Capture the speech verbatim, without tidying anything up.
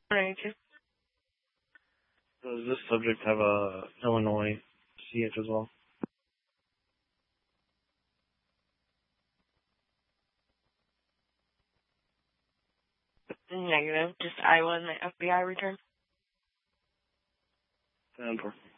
Thank you. Does this subject have a Illinois C H as well? Negative. Just Iowa and the F B I return. ten four.